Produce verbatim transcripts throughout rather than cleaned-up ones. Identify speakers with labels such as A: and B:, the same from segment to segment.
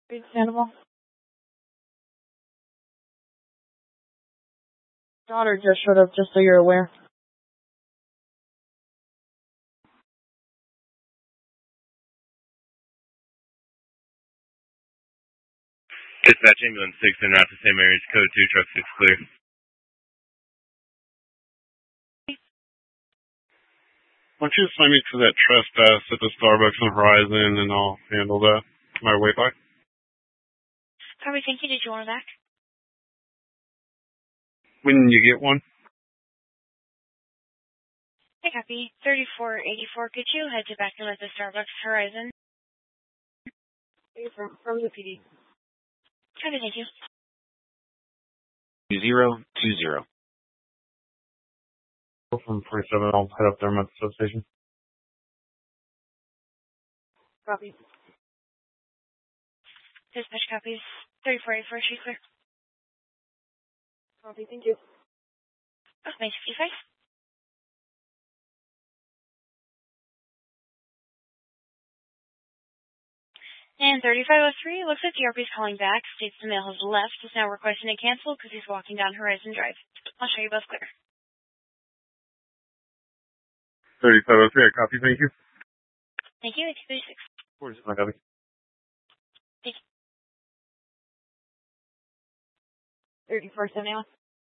A: Understandable. Daughter just showed up, just so you're aware.
B: Dispatch ambulance six in route to Saint Mary's, code two, truck six clear.
C: Why don't you assign me to that trespass at the Starbucks on Horizon, and I'll handle that my way by.
D: Copy, thank you. Did you want it back?
C: When you get one.
D: Hey, copy. thirty-four eighty-four, could you head to back in at the Starbucks Horizon?
A: From, from the P D.
D: Copy, thank you.
E: Zero two zero.
C: From forty-seven, I'll head up there. I'm at the substation.
A: Copy.
D: Dispatch copies. thirty-four eighty-four, sheet clear.
A: Copy, thank you.
D: Oh, May fifty-five. And thirty-five oh three, looks like the R P is calling back, states the male has left, is now requesting to cancel because he's walking down Horizon Drive. I'll show you both clear.
C: thirty-five oh three, I copy, thank you.
D: Thank you, eight two three six.
C: forty-seven, I copy.
D: Thank you.
A: thirty-four seventy-one.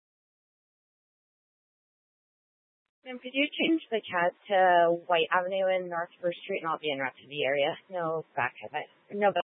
F: Ma'am, could you change the cat to White Avenue and North First Street, and I'll be en route to the area. No back, no